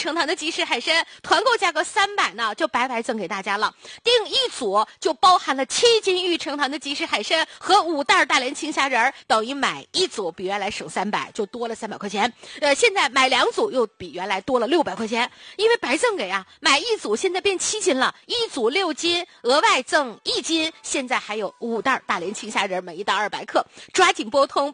成堂的即食海参，团购价格300呢，就白白赠给大家了。订一组就包含了7斤玉成堂的即食海参和5袋大连青虾仁，等于买一组比原来省300，就多了300块钱。现在买2组又比原来多了600块钱，因为白赠给啊，买一组现在变7斤了，一组6斤，额外赠1斤，现在还有5袋大连青虾仁，每一袋200克，抓紧拨通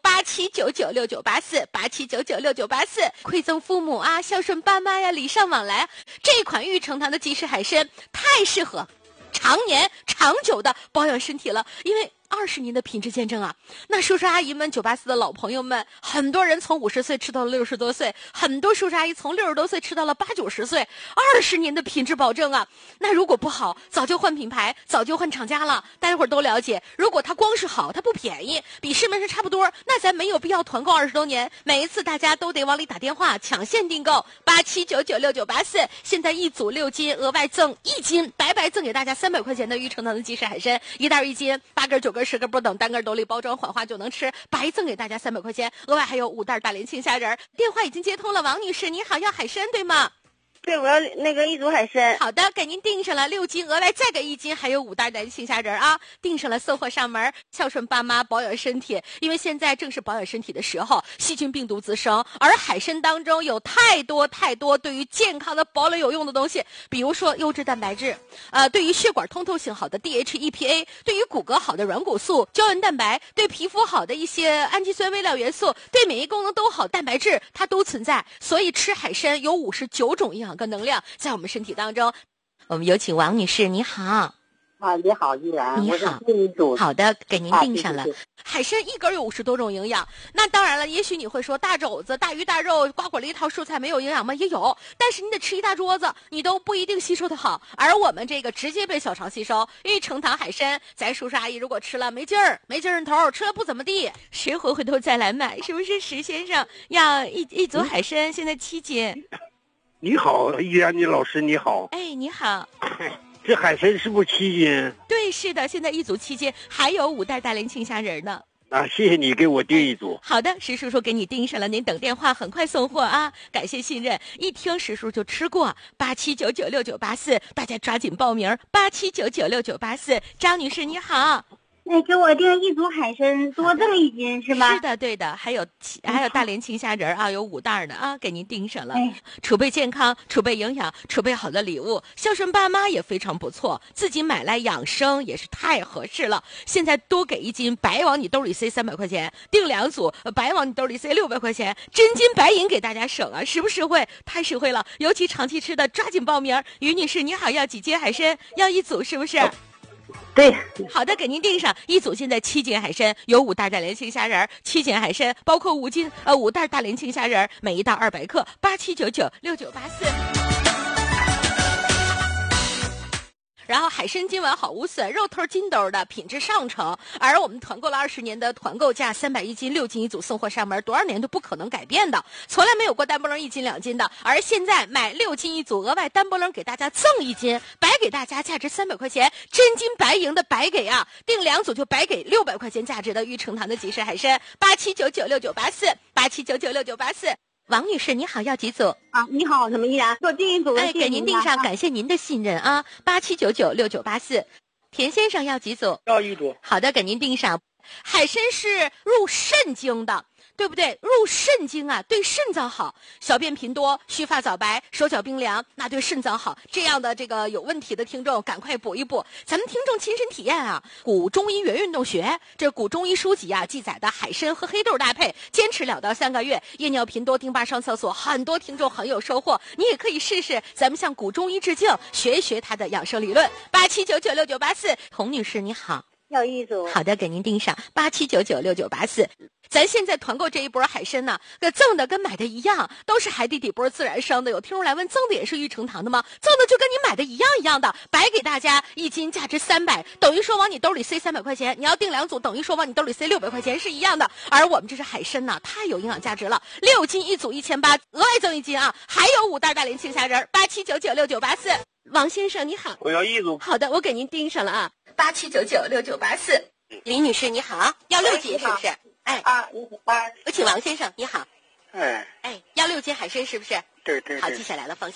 87996984，87996984，馈赠父母啊，孝顺爸妈呀，礼尚往来啊。这款玉成堂的即食海参太适合常年长久的保养身体了，因为20年的品质见证啊，那叔叔阿姨们984的老朋友们，很多人从50岁吃到了60多岁，很多叔叔阿姨从60多岁吃到了80、90岁，20年的品质保证啊。那如果不好，早就换品牌，早就换厂家了。大家伙儿都了解，如果它光是好，它不便宜，比市面上差不多，那咱没有必要团购20多年。每一次大家都得往里打电话抢现订购，87996984，现在一组6斤，额外赠1斤，白白赠给大家300块钱的玉成堂的即食海参，一袋1斤，8根9根10根不等，单根斗里包装缓化就能吃，白赠给大家300块钱，额外还有5袋大连青虾仁。电话已经接通了，王女士，你好，要海参对吗？ 对，我要那个一组海参。 好的，给您订上了6斤，额外再给1斤，还有5袋大连青虾仁啊，订上了送货上门，孝顺爸妈，保养身体。因为现在正是保养身体的时候，细菌病毒滋生，而海参当中有太多对于健康的保养有用的东西，比如说优质蛋白质，对于血管通透性好的 DHEPA， 对于骨骼好的软骨素、胶原蛋白，对皮肤好的一些氨基酸微量元素，对免疫功能都好蛋白质它都存在，所以吃海参有59种营养跟能量在我们身体当中。我们有请王女士，你好。 你好，依然， 你好，好的，给您订上了。谢谢。海参一根有50多种营养，那当然了，也许你会说大肘子、大鱼大肉、瓜果梨桃蔬菜没有营养吗？也有，但是你得吃一大桌子，你都不一定吸收的好。而我们这个直接被小肠吸收，玉成堂海参，咱叔叔阿姨如果吃了没劲儿头，吃了不怎么地，谁回头再来买，是不是？石先生要一组海参，现在7斤。 你好，依然，你老师你好。 哎，你好。 这海参是不是7斤？ 对，是的，现在一组7斤，还有5袋大连青虾仁呢。 谢谢你给我订一组。 好的，石叔叔给你订上了，您等电话，很快送货啊！感谢信任，一听石叔就吃过，87996984，大家抓紧报名，87996984。张女士你好。 给我订一组海参，多赠1斤是吧？ 是的，对的，还有大连青虾仁啊，有5袋呢啊，给您订上了。储备健康，储备营养，储备好的礼物，孝顺爸妈也非常不错，自己买来养生也是太合适了。现在多给1斤，白往你兜里塞300块钱；订2组，白往你兜里塞600块钱，真金白银给大家省啊，实不实惠？太实惠了，尤其长期吃的，抓紧报名。于女士，你好，要几斤海参？要1组是不是？ 对， 好的，给您订上一组。现在7斤海参，有5袋大连青虾仁，7斤海参包括5袋大连青虾仁，每一袋200克，87996984。然后海参今晚好无损，肉头筋兜的，品质上乘。而我们团购了20年的团购价310斤，6斤一组送货上门，多少年都不可能改变的，从来没有过单波棱1斤2斤的。而现在买6斤一组，额外单波棱给大家赠1斤，白给大家价值300块钱，真金白银的白给啊！订2组就白给600块钱价值的玉成堂的即食海参，87996984，87996984。王女士，你好，要几组？ 你好，什么依然？给我订一组。 给您订上，感谢您的信任啊，87996984。田先生要几组？ 要1组。 好的，给您订上。海参是入肾经的，对不对？入肾经啊，对肾脏好。小便频多，须发早白，手脚冰凉，那对肾脏好。这样的这个有问题的听众，赶快补一补。咱们听众亲身体验啊，古中医原运动学，这古中医书籍啊记载的海参和黑豆搭配，坚持2到3个月，夜尿频多，丁巴上厕所，很多听众很有收获。你也可以试试，咱们向古中医致敬，学一学他的养生理论。87996984，洪女士你好。 要1组。 好的，给您订上87996984。咱现在团购这一波海参呢，赠的跟买的一样，都是海底底波自然生的。有听众来问，赠的也是玉成堂的吗？赠的就跟你买的一样的，白给大家1斤，价值300，等于说往你兜里塞300块钱。你要订2组，等于说往你兜里塞600块钱，是一样的。而我们这是海参呢，太有营养价值了，6斤一组1800，额外赠1斤啊，还有5袋大连青虾仁，87996984。王先生你好， 我要1组。 好的，我给您订上了啊，87996984。李女士你好，要6斤是不是？我请王先生你好。要6斤海参是不是？ 对。 好，记下来了，放心。